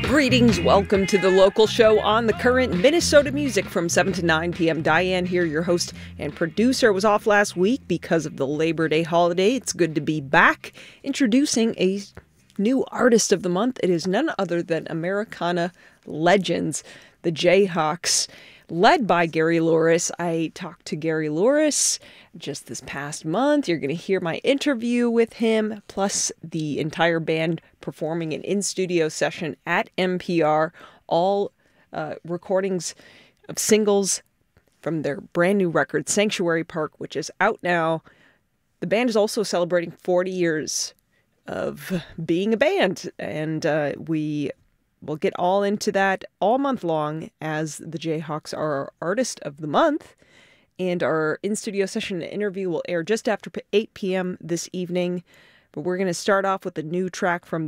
Greetings, welcome to the local show on The Current, Minnesota music from 7 to 9 p.m. Diane here, your host and producer, was off last week because of the Labor Day holiday. It's good to be back. Introducing a new artist of the month. It is none other than Americana legends, the Jayhawks, led by Gary Louris. I talked to Gary Louris just this past month. You're going to hear my interview with him, plus the entire band performing an in-studio session at NPR, all recordings of singles from their brand new record, Sanctuary Park, which is out now. The band is also celebrating 40 years of being a band, and we'll get all into that all month long, as the Jayhawks are our artist of the month. And our in-studio session interview will air just after 8 p.m. this evening. But we're going to start off with a new track from